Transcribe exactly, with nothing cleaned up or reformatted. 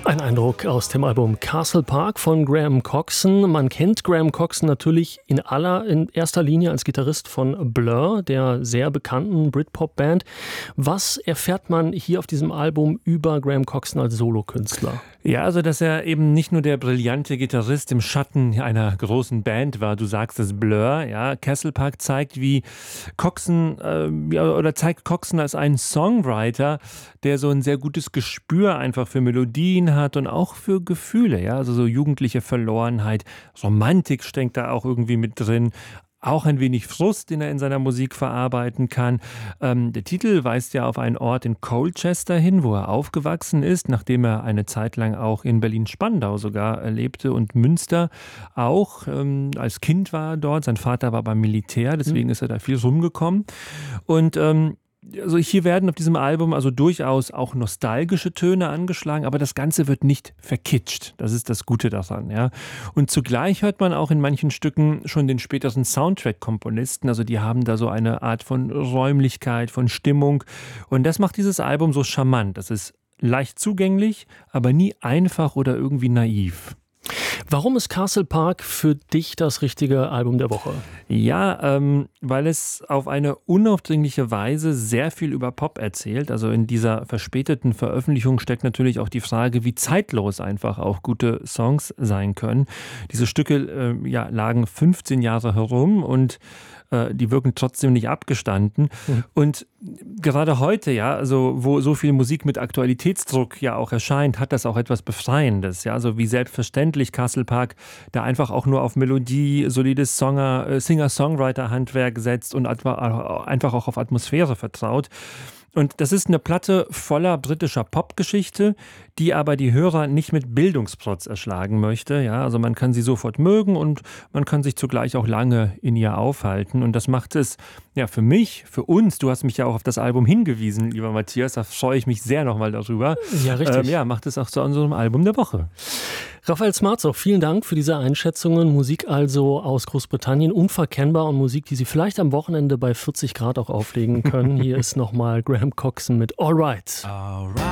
Ein Eindruck aus dem Album Castle Park von Graham Coxon. Man kennt Graham Coxon natürlich in aller, in erster Linie als Gitarrist von Blur, der sehr bekannten Britpop-Band. Was erfährt man hier auf diesem Album über Graham Coxon als Solokünstler? Ja, also dass er eben nicht nur der brillante Gitarrist im Schatten einer großen Band war, du sagst es, Blur, ja, Castle Park zeigt, wie Coxon, äh, oder zeigt Coxon als einen Songwriter, der so ein sehr gutes Gespür einfach für Melodien hat und auch für Gefühle, ja, also so jugendliche Verlorenheit, Romantik steckt da auch irgendwie mit drin. Auch ein wenig Frust, den er in seiner Musik verarbeiten kann. Ähm, der Titel weist ja auf einen Ort in Colchester hin, wo er aufgewachsen ist, nachdem er eine Zeit lang auch in Berlin-Spandau sogar lebte und Münster auch. Ähm, als Kind war er dort, sein Vater war beim Militär, deswegen ist er da viel rumgekommen. Und ähm, also hier werden auf diesem Album also durchaus auch nostalgische Töne angeschlagen, aber das Ganze wird nicht verkitscht. Das ist das Gute daran, ja. Und zugleich hört man auch in manchen Stücken schon den späteren Soundtrack-Komponisten. Also die haben da so eine Art von Räumlichkeit, von Stimmung. Und das macht dieses Album so charmant. Das ist leicht zugänglich, aber nie einfach oder irgendwie naiv. Warum ist Castle Park für dich das richtige Album der Woche? Ja, ähm, weil es auf eine unaufdringliche Weise sehr viel über Pop erzählt. Also in dieser verspäteten Veröffentlichung steckt natürlich auch die Frage, wie zeitlos einfach auch gute Songs sein können. Diese Stücke äh, ja, lagen fünfzehn Jahre herum und äh, die wirken trotzdem nicht abgestanden. Mhm. Und gerade heute, ja, also wo so viel Musik mit Aktualitätsdruck ja auch erscheint, hat das auch etwas Befreiendes. Ja, also wie selbstverständlich Castle Park da einfach auch nur auf Melodie, solides Songer, äh, Singer-Songwriter-Handwerk setzt und einfach auch auf Atmosphäre vertraut. Und das ist eine Platte voller britischer Popgeschichte, die aber die Hörer nicht mit Bildungsprotz erschlagen möchte. Ja, also man kann sie sofort mögen und man kann sich zugleich auch lange in ihr aufhalten. Und das macht es ja für mich, für uns, du hast mich ja auch auf das Album hingewiesen, lieber Matthias, da freue ich mich sehr nochmal darüber. Ja, richtig. Ähm, ja, macht es auch zu unserem Album der Woche. Raphael Smarzow, vielen Dank für diese Einschätzungen. Musik also aus Großbritannien, unverkennbar und Musik, die Sie vielleicht am Wochenende bei vierzig Grad auch auflegen können. Hier ist nochmal Graham Coxon mit All Right. All right.